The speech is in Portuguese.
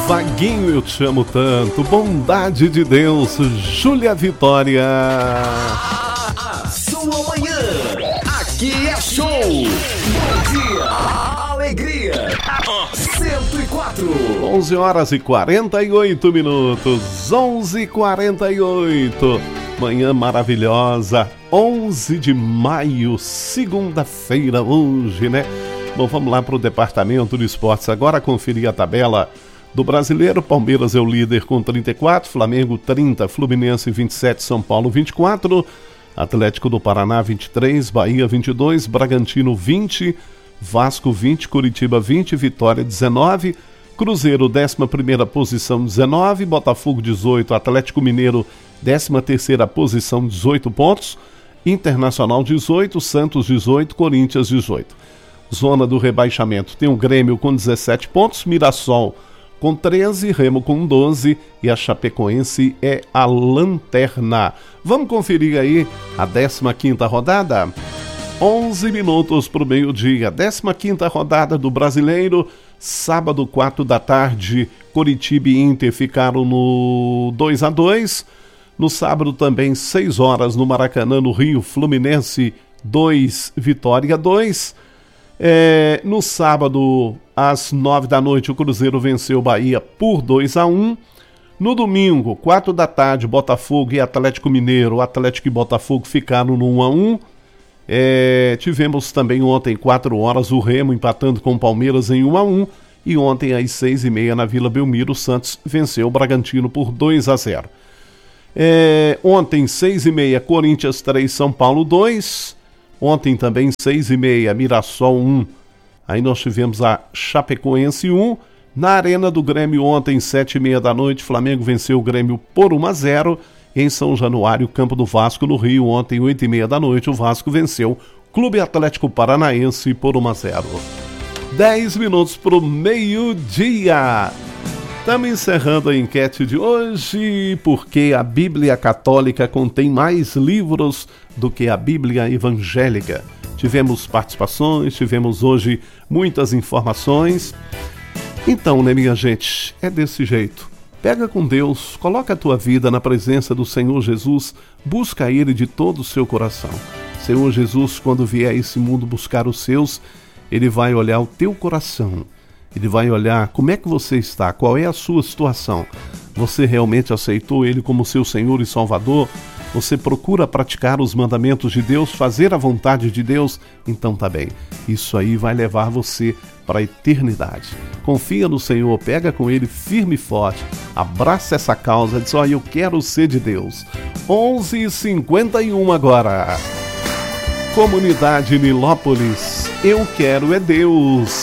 Vaguinho, eu te amo tanto. Bondade de Deus, Júlia Vitória. A sua manhã, aqui é show. Bom dia, alegria. 104. 11 horas e 48 minutos. 11h48. Manhã maravilhosa. 11 de maio, segunda-feira hoje, né? Bom, vamos lá para o Departamento de Esportes agora, conferir a tabela do Brasileiro. Palmeiras é o líder com 34, Flamengo 30, Fluminense 27, São Paulo 24, Atlético do Paraná 23, Bahia 22, Bragantino 20, Vasco 20, Curitiba 20, Vitória 19, Cruzeiro 11ª posição 19, Botafogo 18, Atlético Mineiro 13ª posição 18 pontos, Internacional 18, Santos 18, Corinthians 18. Zona do rebaixamento tem o Grêmio com 17 pontos, Mirassol com 13, Remo com 12 e a Chapecoense é a lanterna. Vamos conferir aí a 15ª rodada? 11 minutos para o meio-dia. 15ª rodada do Brasileiro, sábado 4 da tarde, Coritiba e Inter ficaram no 2-2. No sábado também 6 horas no Maracanã, no Rio, Fluminense 2, Vitória 2. No sábado, às 9 da noite, o Cruzeiro venceu o Bahia por 2-1. No domingo, 4 da tarde, Botafogo e Atlético Mineiro, o Atlético e Botafogo ficaram no 1-1. Tivemos também ontem, 4 horas, o Remo empatando com o Palmeiras em 1-1. E ontem, às 6h30, na Vila Belmiro, o Santos venceu o Bragantino por 2-0. Ontem, 6h30, Corinthians 3, São Paulo 2. Ontem também 6h30, Mirassol 1. Aí nós tivemos a Chapecoense 1. Na Arena do Grêmio ontem, 7h30 da noite, Flamengo venceu o Grêmio por 1-0. Em São Januário, Campo do Vasco, no Rio, ontem, 8h30 da noite, o Vasco venceu o Clube Atlético Paranaense por 1-0. 10 minutos para o meio-dia. Estamos encerrando a enquete de hoje, porque a Bíblia Católica contém mais livros do que a Bíblia Evangélica. Tivemos participações, tivemos hoje muitas informações. Então, né, minha gente, é desse jeito. Pega com Deus, coloca a tua vida na presença do Senhor Jesus, busca Ele de todo o seu coração. Senhor Jesus, quando vier a esse mundo buscar os seus, Ele vai olhar o teu coração. Ele vai olhar como é que você está, qual é a sua situação. Você realmente aceitou Ele como seu Senhor e Salvador? Você procura praticar os mandamentos de Deus, fazer a vontade de Deus? Então tá bem, isso aí vai levar você para a eternidade. Confia no Senhor, pega com Ele firme e forte, abraça essa causa, diz, eu quero ser de Deus. 11h51 agora. Comunidade Nilópolis, eu quero é Deus.